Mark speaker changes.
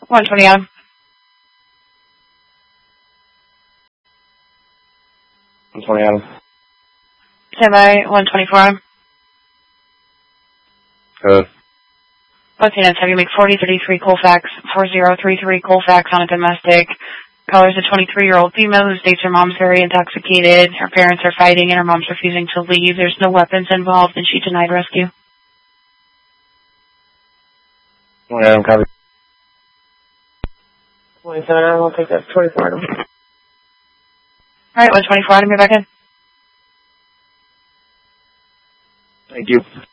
Speaker 1: 120 Adam.
Speaker 2: Adam.
Speaker 1: Stand by, 124 Adam.
Speaker 2: Good.
Speaker 1: Let's see, have you make 4033 Colfax, 4033 Colfax on a domestic. Caller's a 23-year-old female who states her mom's very intoxicated. Her parents are fighting and her mom's refusing to leave. There's no weapons involved and she denied rescue.
Speaker 2: Adam, copy.
Speaker 3: 27 Adam, I'll take that. 24 Adam.
Speaker 1: Alright, 124 Adam, you're back in.
Speaker 2: Thank you.